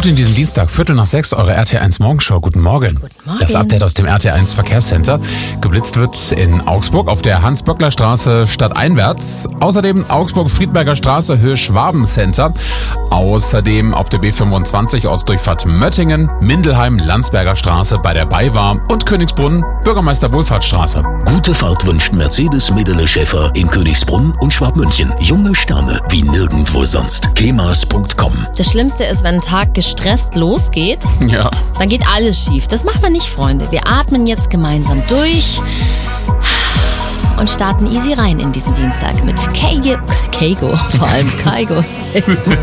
Gut in diesem Dienstag, 5:45, eure RT1 Morgenshow. Guten Morgen. Guten Morgen. Das Update aus dem RT1 Verkehrscenter. Geblitzt wird in Augsburg auf der Hans-Böckler-Straße stadteinwärts. Außerdem Augsburg-Friedberger Straße, Höhe Schwaben-Center. Außerdem auf der B25 Ortsdurchfahrt Möttingen, Mindelheim, Landsberger Straße bei der BayWa und Königsbrunn, Bürgermeister-Wohlfahrtsstraße. Gute Fahrt wünscht Mercedes-Medele-Schäfer in Königsbrunn und Schwabmünchen. Junge Sterne wie nirgendwo sonst. kemas.com. Das Schlimmste ist, wenn ein Tag gestresst losgeht, Ja. dann geht alles schief. Das machen wir nicht, Freunde. Wir atmen jetzt gemeinsam durch und starten easy rein in diesen Dienstag mit Keigo, vor allem Keigo.